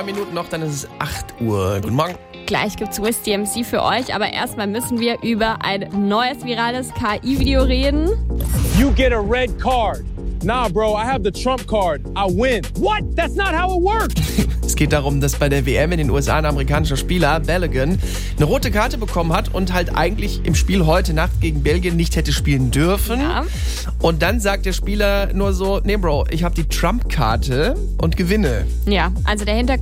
9 Minuten noch, dann ist es 8 Uhr. Guten Morgen. Gleich gibt's Wiz DMC für euch, aber erstmal müssen wir über ein neues virales KI-Video reden. You get a red card. Nah, bro, I have the Trump card. I win. What? That's not how it works. Es geht darum, dass bei der WM in den USA ein amerikanischer Spieler, Balogun, eine rote Karte bekommen hat und halt eigentlich im Spiel heute Nacht gegen Belgien nicht hätte spielen dürfen. Ja. Und dann sagt der Spieler nur so, nee Bro, ich habe die Trump-Karte und gewinne. Ja, also der Hintergrund